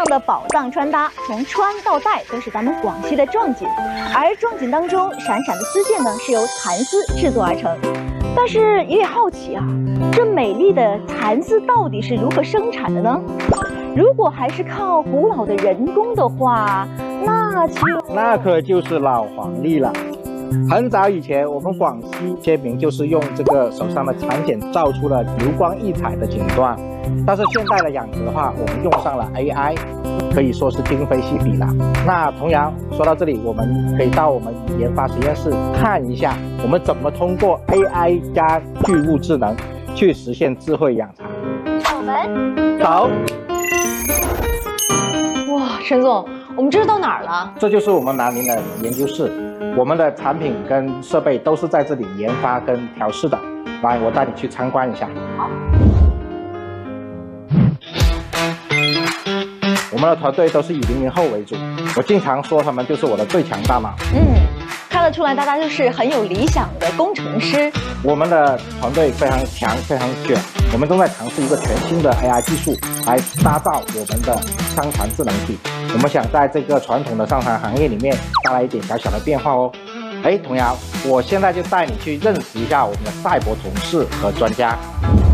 的宝藏穿搭，从穿到戴都是咱们广西的壮锦，而壮锦当中闪闪的丝线呢，是由蚕丝制作而成。但是爷爷好奇啊，这美丽的蚕丝到底是如何生产的呢？如果还是靠古老的人工的话，那可就是老黄历了。很早以前，我们广西先民就是用这个手上的蚕茧造出了流光溢彩的锦缎。但是现代的养殖的话，我们用上了 AI， 可以说是今非昔比了。那同样说到这里，我们可以到我们研发实验室看一下，我们怎么通过 AI 加巨物智能去实现智慧养蚕。 我们走。 哇，陈总，我们这是到哪儿了？ 这就是我们南宁的研究室，我们的产品跟设备都是在这里研发跟调试的。来，我带你去参观一下。好。我们的团队都是以00后为主，我经常说他们就是我的最强大脑。 看得出来，大家就是很有理想的工程师。 我们的团队非常强，非常卷，我们正在尝试一个全新的 AI 技术来打造我们的商船智能体。我们想在这个传统的商船行业里面带来一点小小的变化哦。童瑶，我现在就带你去认识一下我们的赛博同事和专家。